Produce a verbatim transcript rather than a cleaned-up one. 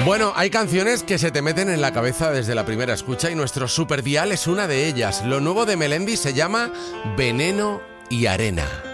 Bueno, hay canciones que se te meten en la cabeza desde la primera escucha y nuestro Superdial es una de ellas. Lo nuevo de Melendi se llama Veneno y Arena.